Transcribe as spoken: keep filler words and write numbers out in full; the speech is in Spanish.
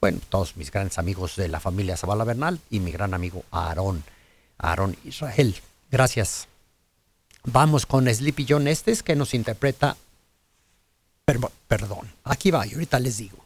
bueno, todos mis grandes amigos de la familia Zavala Bernal y mi gran amigo Aarón, Aarón Israel. Gracias. Vamos con Sleepy John Estes, que nos interpreta, per- perdón, aquí va, y ahorita les digo.